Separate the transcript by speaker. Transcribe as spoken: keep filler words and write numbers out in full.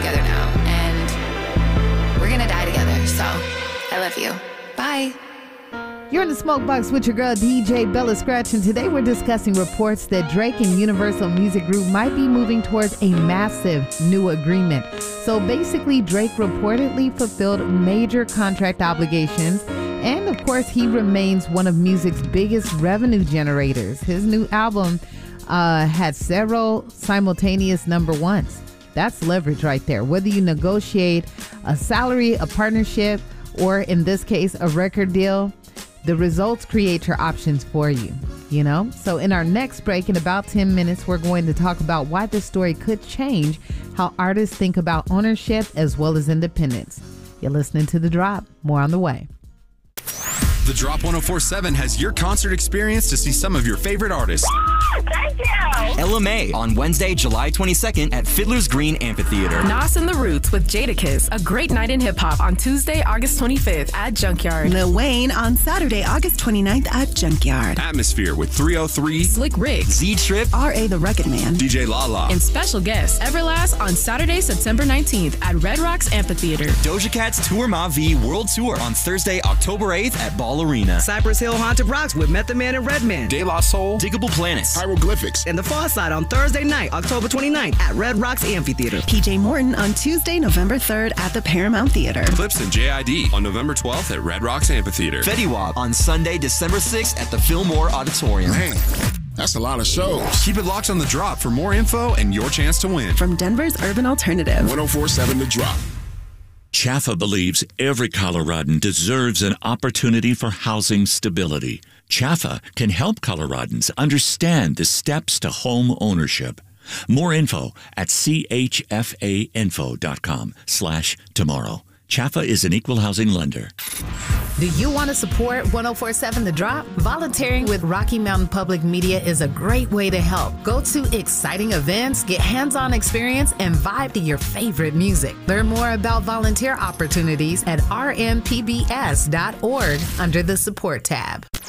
Speaker 1: together now, and we're gonna die together, so I love you. Bye.
Speaker 2: You're in the Smoke Box with your girl, D J Bella Scratch, and today we're discussing reports that Drake and Universal Music Group might be moving towards a massive new agreement. So basically, Drake reportedly fulfilled major contract obligations, and of course, he remains one of music's biggest revenue generators. His new album uh, had several simultaneous number ones. That's leverage right there. Whether you negotiate a salary, a partnership, or in this case, a record deal, the results create your options for you, you know? So in our next break, in about ten minutes, we're going to talk about why this story could change how artists think about ownership as well as independence. You're listening to The Drop. More on the way.
Speaker 3: The Drop one oh four point seven has your concert experience to see some of your favorite artists.
Speaker 4: Thank you!
Speaker 5: Ella May on Wednesday, July twenty-second at Fiddler's Green Amphitheater.
Speaker 6: Nas and the Roots with Jadakiss, a great night in hip-hop on Tuesday, August twenty-fifth at Junkyard.
Speaker 7: Lil Wayne on Saturday, August twenty-ninth at Junkyard.
Speaker 3: Atmosphere with three oh three,
Speaker 6: Slick Rick,
Speaker 5: Z-Trip,
Speaker 7: R A the Rugged Man,
Speaker 3: D J Lala,
Speaker 6: and special guest Everlast on Saturday, September nineteenth at Red Rocks Amphitheater.
Speaker 5: Doja Cat's Tour Ma V World Tour on Thursday, October eighth at Ball Arena.
Speaker 8: Cypress Hill Haunted Rocks with Method Man and Redman.
Speaker 3: De La Soul,
Speaker 5: Diggable Planets,
Speaker 3: Hieroglyphics,
Speaker 8: And The Far Side on Thursday night, October twenty-ninth at Red Rocks Amphitheater.
Speaker 7: P J Morton on Tuesday, November third at the Paramount Theater.
Speaker 3: Clips and J I D on November twelfth at Red Rocks Amphitheater.
Speaker 5: Fetty Wap on Sunday, December sixth at the Fillmore Auditorium.
Speaker 9: Man, that's a lot of shows.
Speaker 3: Keep it locked on The Drop for more info and your chance to win.
Speaker 7: From Denver's Urban Alternative.
Speaker 9: one oh four point seven The Drop.
Speaker 10: CHAFA believes every Coloradan deserves an opportunity for housing stability. CHAFA can help Coloradans understand the steps to home ownership. More info at chfainfo.com slash tomorrow. CHAFA is an equal housing lender.
Speaker 2: Do you want to support one oh four point seven The Drop? Volunteering with Rocky Mountain Public Media is a great way to help. Go to exciting events, get hands-on experience, and vibe to your favorite music. Learn more about volunteer opportunities at r m p b s dot org under the support tab.